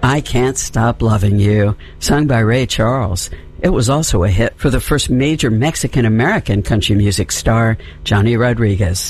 I Can't Stop Loving You, sung by Ray Charles. It was also a hit for the first major Mexican-American country music star, Johnny Rodriguez.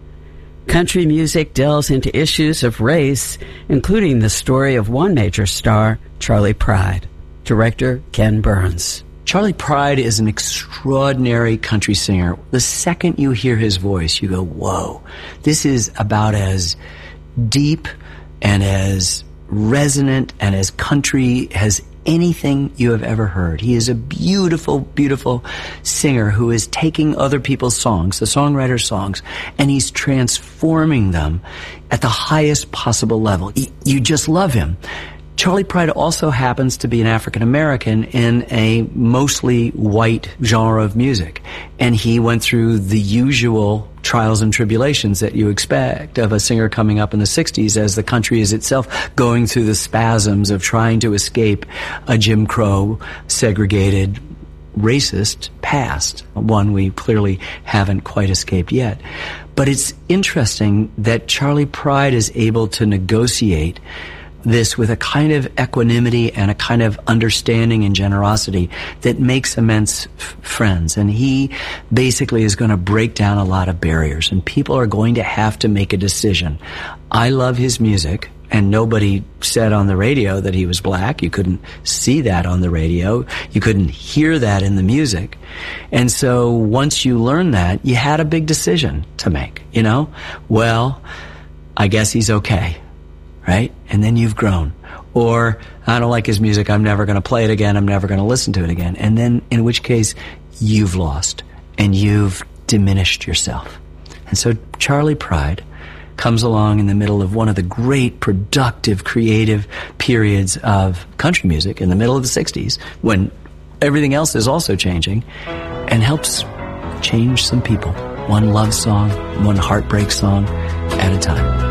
Country music delves into issues of race, including the story of one major star, Charley Pride. Director Ken Burns. Charley Pride is an extraordinary country singer. The second you hear his voice, you go, whoa, this is about as deep and as resonant and as country as anything you have ever heard. He is a beautiful, beautiful singer who is taking other people's songs, the songwriter's songs, and he's transforming them at the highest possible level. You just love him. Charley Pride also happens to be an African American in a mostly white genre of music. And he went through the usual trials and tribulations that you expect of a singer coming up in the 60s as the country is itself going through the spasms of trying to escape a Jim Crow, segregated, racist past, one we clearly haven't quite escaped yet. But it's interesting that Charley Pride is able to negotiate this with a kind of equanimity and a kind of understanding and generosity that makes immense friends. And he basically is going to break down a lot of barriers, and people are going to have to make a decision. I love his music, and nobody said on the radio that he was black. You couldn't see that on the radio. You couldn't hear that in the music. And so once you learn that, you had a big decision to make, you know? Well, I guess he's okay. Right? And then you've grown. Or, I don't like his music, I'm never going to play it again, I'm never going to listen to it again. And then, in which case, you've lost. And you've diminished yourself. And so Charley Pride comes along in the middle of one of the great, productive, creative periods of country music in the middle of the 60s, when everything else is also changing, and helps change some people. One love song, one heartbreak song at a time.